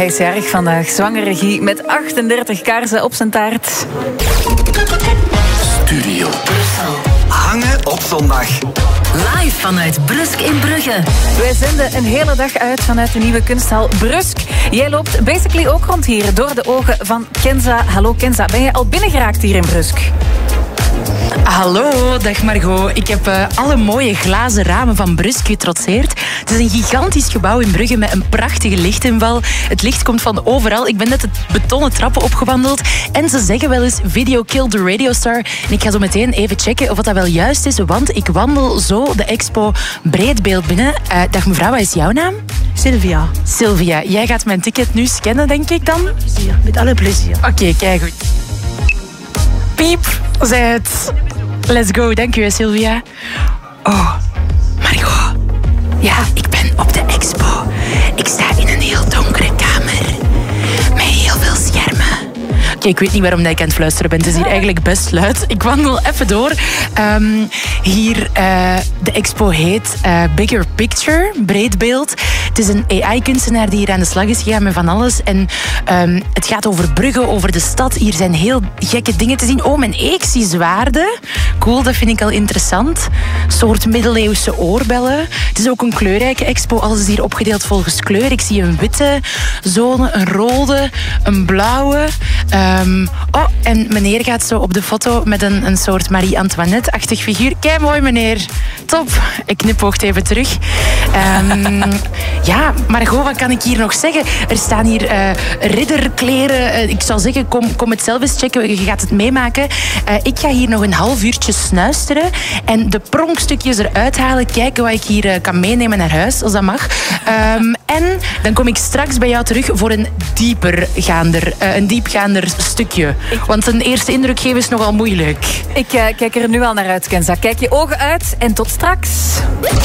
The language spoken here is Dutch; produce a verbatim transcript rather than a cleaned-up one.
hij is jarig vandaag. Zwangere regie met achtendertig kaarsen op zijn taart. Studio Brussel. Hangen op zondag. Live vanuit Brusk in Brugge. Wij zenden een hele dag uit vanuit de nieuwe kunsthal Brusk. Jij loopt basically ook rond hier door de ogen van Kenza. Hallo Kenza, ben je al binnengeraakt hier in Brusk? Hallo, dag Margot. Ik heb uh, alle mooie glazen ramen van Brusk getrotseerd. Het is een gigantisch gebouw in Brugge met een prachtige lichtinval. Het licht komt van overal. Ik ben net het betonnen trappen opgewandeld. En ze zeggen wel eens, video killed the radio star. En ik ga zo meteen even checken of dat wel juist is, want ik wandel zo de expo Breedbeeld binnen. Uh, dag mevrouw, wat is jouw naam? Sylvia. Sylvia, jij gaat mijn ticket nu scannen, denk ik dan? Plezier, met alle plezier. Oké, okay, kijk goed. Piep, zei het. Let's go, dank u, Sylvia. Oh, Margot. Ja, ik ben op de expo. Ik sta in een heel donkere kamer. Met heel veel schermen. Oké, okay, ik weet niet waarom ik aan het fluisteren ben. Het is hier eigenlijk best luid. Ik wandel even door. Um, hier, uh, de expo heet uh, Bigger Picture, Breedbeeld. Het is een A I-kunstenaar die hier aan de slag is gegaan met van alles. En um, het gaat over Brugge, over de stad. Hier zijn heel gekke dingen te zien. Oh, mijn ik zie zwaarden. Cool, dat vind ik al interessant. Een soort middeleeuwse oorbellen. Het is ook een kleurrijke expo. Alles is hier opgedeeld volgens kleur. Ik zie een witte zone, een rode, een blauwe. Um, oh, en meneer gaat zo op de foto met een, een soort Marie-Antoinette-achtig figuur. Kei mooi, meneer. Top. Ik knipoogt even terug. Um, ja, Margot, wat kan ik hier nog zeggen? Er staan hier uh, ridderkleren. Uh, ik zou zeggen, kom, kom het zelf eens checken. Je gaat het meemaken. Uh, ik ga hier nog een half uurtje snuisteren en de pronkstukjes eruit halen. Kijken wat ik hier uh, kan meenemen naar huis, als dat mag. Um, en dan kom ik straks bij jou terug voor een diepergaander, uh, een diepgaander stukje. Want een eerste indruk geven is nogal moeilijk. Ik uh, kijk er nu al naar uit, Kenza. Kijk je ogen uit en tot straks.